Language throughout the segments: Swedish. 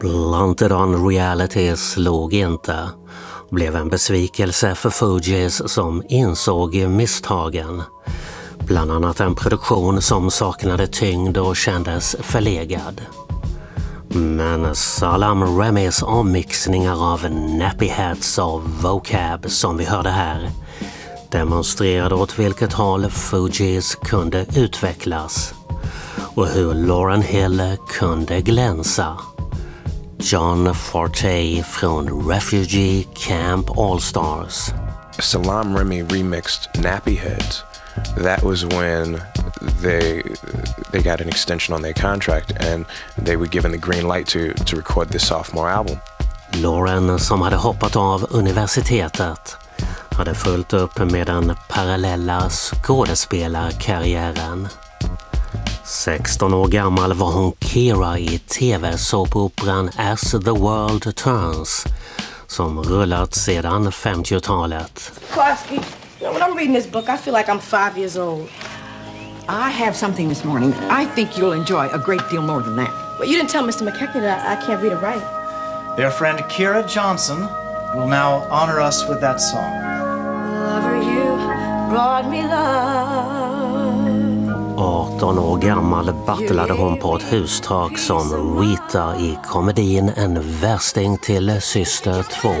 Blunted on Reality slog inte och blev en besvikelse för Fugees som insåg misstagen. Bland annat en produktion som saknade tyngd och kändes förlegad. Men Salaam Remys ommixningar av Nappy Heads och Vocab som vi hörde här demonstrerade åt vilket håll Fugees kunde utvecklas och hur Lauryn Hill kunde glänsa. John Forte från Refugee Camp All-Stars. Salaam Remi remixed Nappy Heads. That was when they got an extension on their contract and they were given the green light to record this sophomore album. Lauryn, som hade hoppat av universitetet, hade fullt upp med den parallella skådespelarkarriären. 16 år gammal var hon Kira i tv-såpoperan As the World Turns, som rullat sedan 50-talet. Clarksky, you know, when I'm reading this book, I feel like I'm 5 years old. I have something this morning I think you'll enjoy a great deal more than that. But you didn't tell Mr. McKechnie that I can't read or write. Their friend Kira Johnson will now honor us with that song. Lover, you brought me love. 18 år gammal battlade hon på ett hustak som Rita i komedin En värsting till syster 2.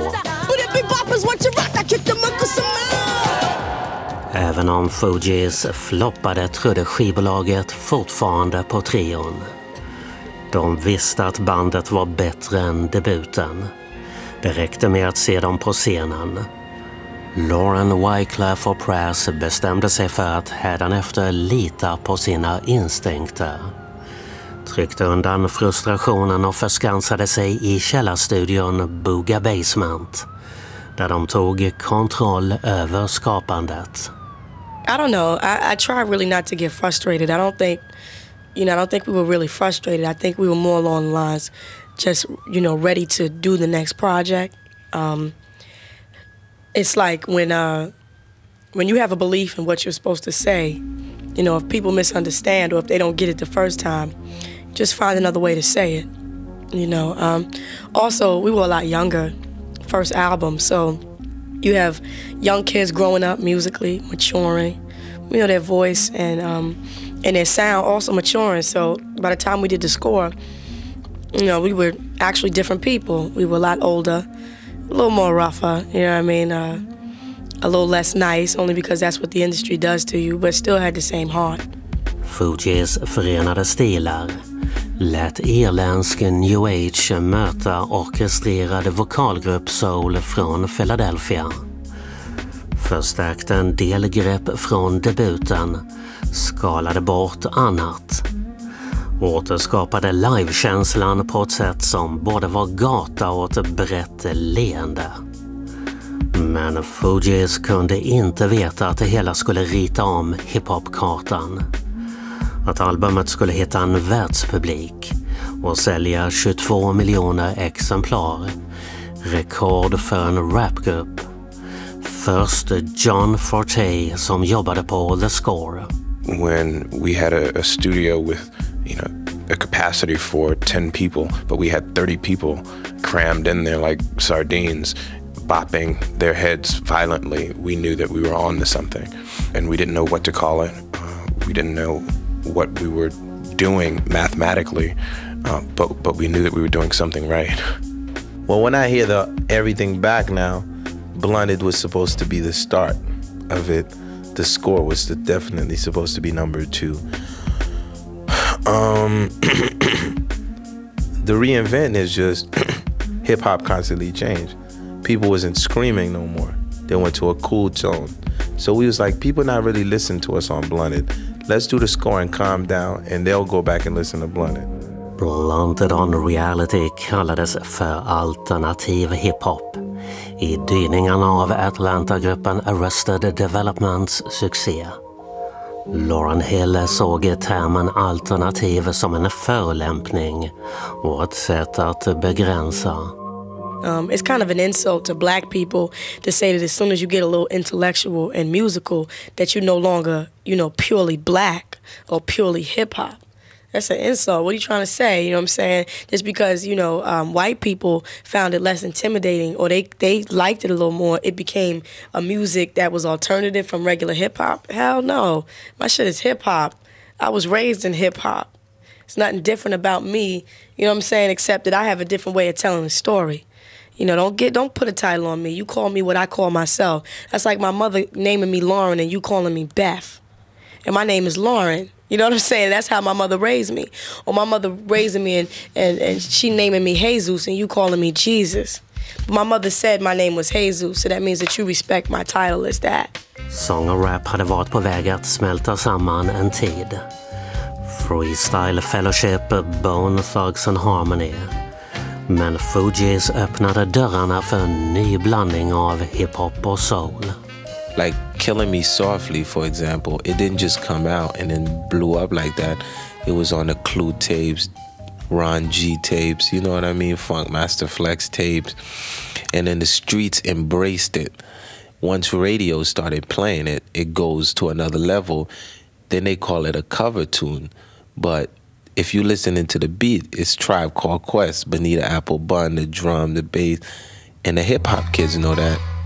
Även om Fugees floppade trodde skivbolaget fortfarande på trion. De visste att bandet var bättre än debuten. Det räckte med att se dem på scenen. Lauren Wyclef och Press bestämde sig för att hädanefter lita på sina instinkter. Tryckte undan frustrationen och förskansade sig i källarstudion Booga Basement, där de tog kontroll över skapandet. I don't know. I try really not to get frustrated. I don't think we were really frustrated. I think we were more along the lines just, ready to do the next project. It's like when you have a belief in what you're supposed to say, if people misunderstand or if they don't get it the first time, just find another way to say it, Also, we were a lot younger, first album, so you have young kids growing up musically, maturing, their voice and their sound also maturing. So by the time we did the score, we were actually different people. We were a lot older, a little more rougher, a little less nice, only because that's what the industry does to you, but still had the same heart. Fugees förenade stilar lät irländsk New Age möta orkestrerad vokalgrupp soul från Philadelphia. Förstärkte en del grepp från debuten, skalade bort annat. Återskapade livekänslan på ett sätt som både var gata och ett brett leende. Men Fugees kunde inte veta att det hela skulle rita om hiphop-kartan. Att albumet skulle hitta en världspublik och sälja 22 miljoner exemplar. Rekord för en rapgrupp. Först John Forte som jobbade på The Score. When we had a studio with, a capacity for 10 people, but we had 30 people crammed in there like sardines, bopping their heads violently, we knew that we were on to something. And we didn't know what to call it. We didn't know what we were doing mathematically, but we knew that we were doing something right. Well, when I hear everything back now, Blunted was supposed to be the start of it. The Score was definitely supposed to be number 2. The reinvent is just hip-hop constantly changed. People wasn't screaming no more. They went to a cool tone. So we was like, people not really listen to us on Blunted. Let's do the Score and calm down, and they'll go back and listen to Blunted. Blunted on Reality kallades för alternativ hiphop i dyningarna av Atlanta-gruppen Arrested Developments succé. Lauryn Hill såg termen alternativ som en förolämpning och ett sätt att begränsa. It's kind of an insult to black people to say that as soon as you get a little intellectual and musical that you're no longer, purely black or purely hip-hop. That's an insult. What are you trying to say? You know what I'm saying? Just because, white people found it less intimidating or they liked it a little more, it became a music that was alternative from regular hip-hop? Hell no. My shit is hip-hop. I was raised in hip-hop. It's nothing different about me, you know what I'm saying, except that I have a different way of telling the story. Don't put a title on me. You call me what I call myself. That's like my mother naming me Lauren and you calling me Beth. And my name is Lauren. You know what I'm saying? That's how my mother raised me. Or my mother raising me and she naming me Jesus and you calling me Jesus. But my mother said my name was Jesus, so that means that you respect my title as that. Sång och rap hade varit på väg att smälta samman en tid. Freestyle Fellowship, Bone Thugs and Harmony. Men Fugees öppnade dörrarna för en ny blandning av hiphop och soul. Like Killing Me Softly, for example, it didn't just come out and then blew up like that. It was on the Clue tapes, Ron G tapes, you know what I mean? Funk Master Flex tapes. And then the streets embraced it. Once radio started playing it, it goes to another level. Then they call it a cover tune. But if you listen into the beat, it's Tribe Called Quest, Bonita Applebun, the drum, the bass. And the hip-hop kids know that.